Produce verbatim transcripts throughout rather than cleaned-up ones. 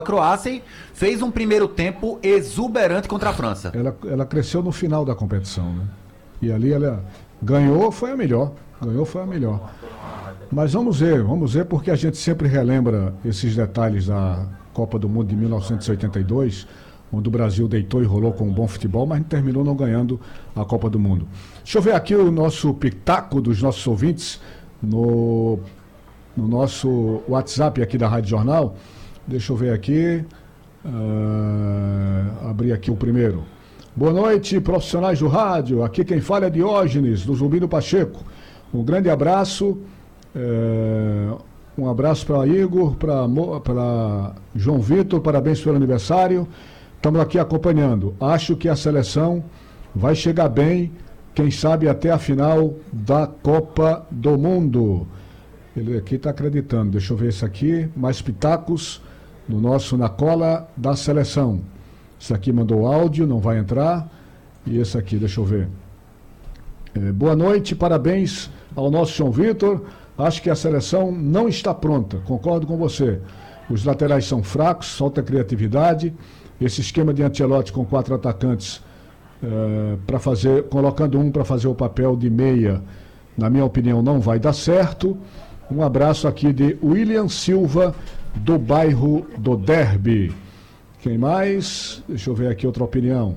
Croácia e fez um primeiro tempo exuberante contra a França. Ela, ela cresceu no final da competição, né? E ali ela ganhou, foi a melhor. Ganhou, foi a melhor. Mas vamos ver, vamos ver, porque a gente sempre relembra esses detalhes da Copa do Mundo de mil novecentos e oitenta e dois, onde o Brasil deitou e rolou com um bom futebol, mas terminou não ganhando a Copa do Mundo. Deixa eu ver aqui o nosso pitaco dos nossos ouvintes no, no nosso WhatsApp aqui da Rádio Jornal. Deixa eu ver aqui. Uh, abrir aqui o primeiro. Boa noite, profissionais do rádio. Aqui quem fala é Diógenes, do Zumbi do Pacheco. Um grande abraço. Uh, um abraço para Igor, para João Vitor. Parabéns pelo aniversário. Estamos aqui acompanhando. Acho que a seleção vai chegar bem, quem sabe até a final da Copa do Mundo. Ele aqui está acreditando. Deixa eu ver isso aqui. Mais pitacos no nosso Na Cola da Seleção. Esse aqui mandou áudio, não vai entrar. E esse aqui, deixa eu ver. É, boa noite, parabéns ao nosso João Vitor. Acho que a seleção não está pronta, concordo com você. Os laterais são fracos, falta criatividade. Esse esquema de Ancelotti com quatro atacantes, é, para fazer, colocando um para fazer o papel de meia, na minha opinião, não vai dar certo. Um abraço aqui de William Silva, do bairro do Derby. Quem mais? Deixa eu ver aqui outra opinião.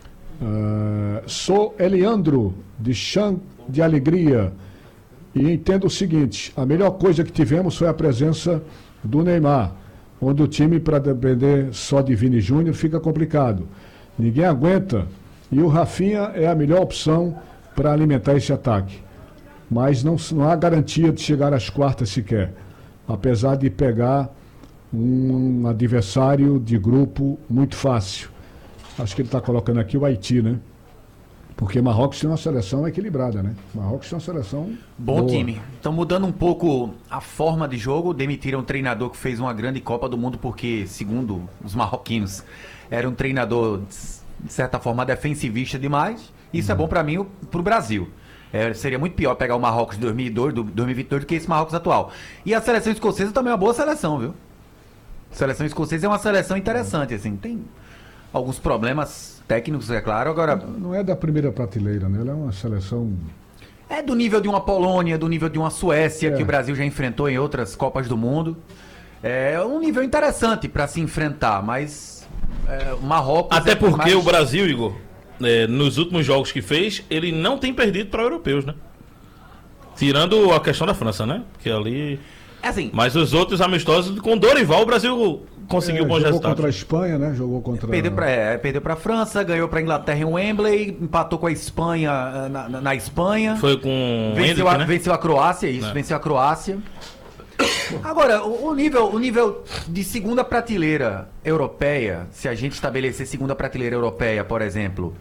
Uh, sou Eliandro, de Chã de Alegria, e entendo o seguinte: a melhor coisa que tivemos foi a presença do Neymar, onde o time, para depender só de Vini Júnior, fica complicado. Ninguém aguenta, e o Rafinha é a melhor opção para alimentar esse ataque. Mas não, não há garantia de chegar às quartas sequer, apesar de pegar um adversário de grupo muito fácil. Acho que ele está colocando aqui o Haiti, né? Porque Marrocos tem uma seleção equilibrada, né? Marrocos tem uma seleção bom boa. Time. Estão mudando um pouco a forma de jogo. Demitiram um treinador que fez uma grande Copa do Mundo porque, segundo os marroquinos, era um treinador, de certa forma, defensivista demais. Isso uhum. é bom para mim, para o Brasil. É, seria muito pior pegar o Marrocos de dois mil e dois, do dois mil e vinte e dois do que esse Marrocos atual. E a seleção escocesa também é uma boa seleção, viu? A seleção escocesa é uma seleção interessante, assim. Tem alguns problemas técnicos, é claro. Agora, não é da primeira prateleira, né? Ela é uma seleção... É do nível de uma Polônia, do nível de uma Suécia, é. que o Brasil já enfrentou em outras Copas do Mundo. É um nível interessante para se enfrentar, mas é, o Marrocos... Até é porque mais... o Brasil, Igor... É, nos últimos jogos que fez, ele não tem perdido para europeus, né? Tirando a questão da França, né? Que ali... É assim, mas os outros amistosos, com Dorival, o Brasil conseguiu é, bons jogou resultados. Jogou contra a Espanha, né? Jogou contra... Perdeu para é, perdeu para a França, ganhou para a Inglaterra em Wembley, empatou com a Espanha na, na, na Espanha. Foi com venceu, Hendrick, a, né? venceu a Croácia, isso, é. venceu a Croácia. Agora, o, o, nível, o nível de segunda prateleira europeia, se a gente estabelecer segunda prateleira europeia, por exemplo...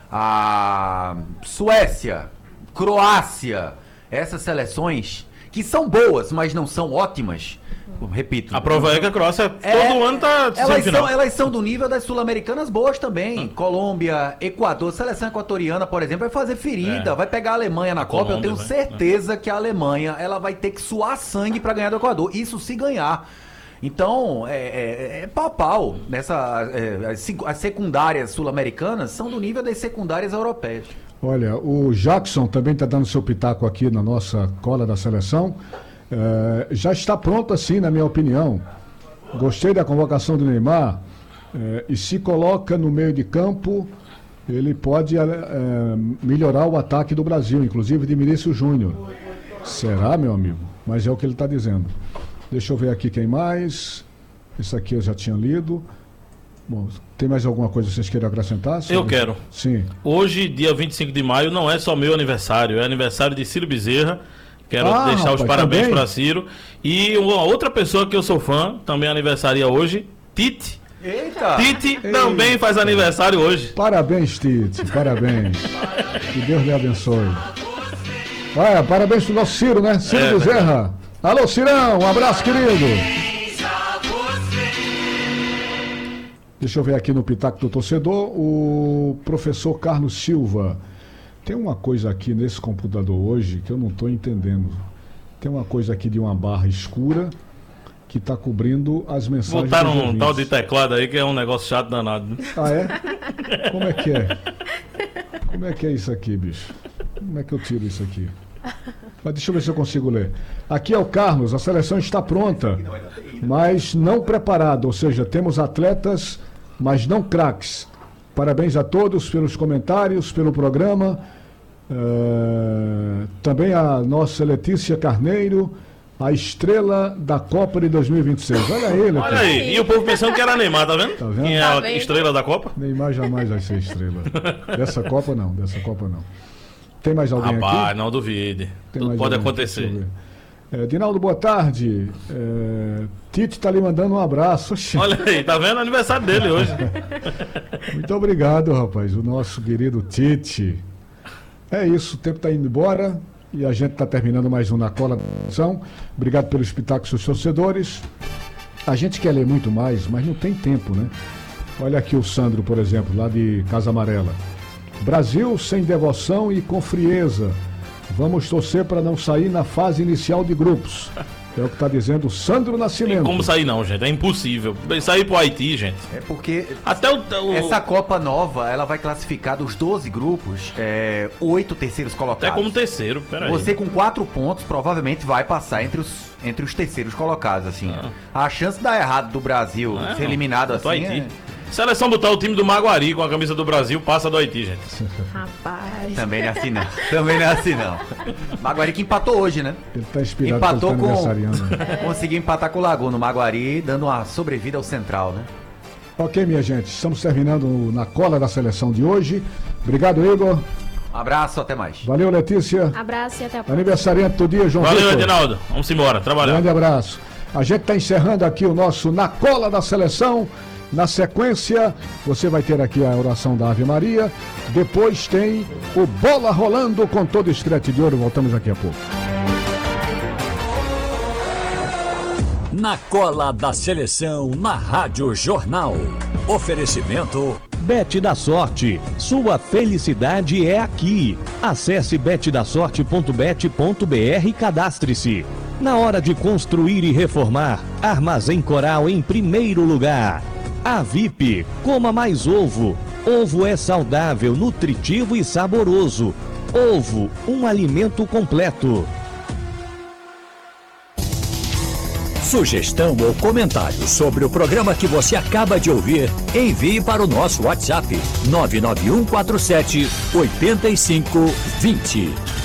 A Suécia, Croácia, essas seleções que são boas, mas não são ótimas. Repito. A prova é que a Croácia é, todo ano tá elas são, elas são do nível das sul-americanas boas também. Hum. Colômbia, Equador, seleção equatoriana, por exemplo, vai fazer ferida, é. vai pegar a Alemanha na a Copa. Colômbia, eu tenho certeza né? que a Alemanha ela vai ter que suar sangue para ganhar do Equador. Isso se ganhar. Então, é, é, é pau a pau. Nessa, é, as secundárias sul-americanas são do nível das secundárias europeias. Olha, o Jackson também está dando seu pitaco aqui na nossa cola da seleção. É, já está pronto assim, na minha opinião. Gostei da convocação do Neymar. É, e se coloca no meio de campo, ele pode é, melhorar o ataque do Brasil, inclusive de Vinícius Júnior. Será, meu amigo? Mas é o que ele está dizendo. Deixa eu ver aqui quem mais. Isso aqui eu já tinha lido. Bom, tem mais alguma coisa que vocês queiram acrescentar? Sobre... Eu quero. Sim. Hoje, dia vinte e cinco de maio, não é só meu aniversário, é aniversário de Ciro Bezerra. Quero ah, deixar rapaz, os parabéns para Ciro. E uma outra pessoa que eu sou fã, também aniversaria hoje, Tite. Eita! Tite Eita. também faz aniversário hoje. Parabéns, Tite. Parabéns. Que Deus lhe abençoe. Olha, parabéns pro nosso Ciro, né? Ciro é, Bezerra. Né? Alô, Cirão, um abraço, querido. Deixa eu ver aqui no Pitaco do Torcedor, o professor Carlos Silva. Tem uma coisa aqui nesse computador hoje que eu não estou entendendo. Tem uma coisa aqui de uma barra escura que está cobrindo as mensagens. Botaram um tal de teclado aí que é um negócio chato danado. Né? Ah, é? Como é que é? Como é que é isso aqui, bicho? Como é que eu tiro isso aqui? Mas deixa eu ver se eu consigo ler. Aqui é o Carlos, a seleção está pronta, mas não preparada, ou seja, temos atletas, mas não craques. Parabéns a todos pelos comentários, pelo programa. Uh, também a nossa Letícia Carneiro, a estrela da Copa de dois mil e vinte e seis. Olha aí, Letícia. Olha aí, e o povo pensando que era Neymar, tá vendo? Tá vendo? Quem é Tá a vendo? estrela da Copa? Neymar jamais vai ser estrela. Dessa Copa não, dessa Copa não. Tem mais alguém Rapaz, aqui? Rapaz, não duvide. Tem Tudo pode acontecer. É, Dinaldo, boa tarde. É, Tite tá lhe mandando um abraço. Oxi. Olha aí, tá vendo? Aniversário dele hoje. Muito obrigado, rapaz. O nosso querido Tite. É isso, o tempo tá indo embora e a gente tá terminando mais um Na Cola da Seleção. Obrigado pelo espetáculo dos torcedores. A gente quer ler muito mais, mas não tem tempo, né? Olha aqui o Sandro, por exemplo, lá de Casa Amarela. Brasil sem devoção e com frieza. Vamos torcer para não sair na fase inicial de grupos. É o que está dizendo o Sandro Nascimento. Tem como sair não, gente. É impossível. Sair pro Haiti, gente. É porque até o, o... essa Copa nova, ela vai classificar dos doze grupos, é, oito terceiros colocados. Até como terceiro, peraí. Você com quatro pontos provavelmente vai passar entre os, entre os terceiros colocados, assim. Ah. A chance de dar errado do Brasil é, ser eliminado assim Haiti. é... Seleção botar o time do Maguari com a camisa do Brasil, passa do Haiti, gente. Rapaz. Também não é assim não. Também não é assim não. Maguari que empatou hoje, né? Ele tá inspirado. Empatou com... É. Conseguiu empatar com o Lagoa no Maguari, dando uma sobrevida ao Central, né? Ok, minha gente. Estamos terminando Na Cola da Seleção de hoje. Obrigado, Igor. Um abraço, até mais. Valeu, Letícia. Abraço e até a próxima. Aniversariante do dia, João Valeu, Vitor. Edinaldo. Vamos embora, trabalhar. Grande abraço. A gente está encerrando aqui o nosso Na Cola da Seleção. Na sequência, você vai ter aqui a oração da Ave Maria. Depois tem o Bola Rolando com todo o escrete de ouro. Voltamos daqui a pouco. Na Cola da Seleção, na Rádio Jornal. Oferecimento... Bet da Sorte. Sua felicidade é aqui. Acesse bet da sorte ponto bet ponto br e cadastre-se. Na hora de construir e reformar, Armazém Coral em primeiro lugar. A V I P, coma mais ovo. Ovo é saudável, nutritivo e saboroso. Ovo, um alimento completo. Sugestão ou comentário sobre o programa que você acaba de ouvir, envie para o nosso WhatsApp nove nove um quatro sete oito cinco dois zero.